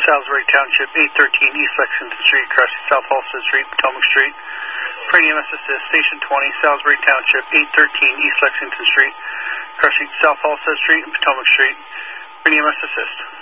Salisbury Township, 813 East Lexington Street, crossing South Halsted Street, Potomac Street. For EMS assist, Station 20, Salisbury Township, 813 East Lexington Street, crossing South Halsted Street and Potomac Street. For EMS assist.